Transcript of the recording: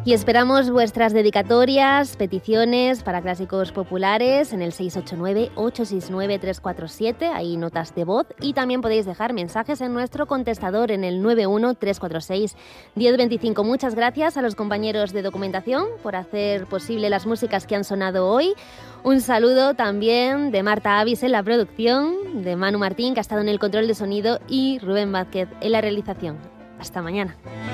Y esperamos vuestras dedicatorias, peticiones para clásicos populares en el 689-869-347, hay notas de voz, y también podéis dejar mensajes en nuestro contestador en el 91-346-1025. Muchas gracias a los compañeros de documentación por hacer posible las músicas que han sonado hoy. Un saludo también de Marta Avis en la producción, de Manu Martín, que ha estado en el control de sonido, y Rubén Vázquez en la realización. Hasta mañana.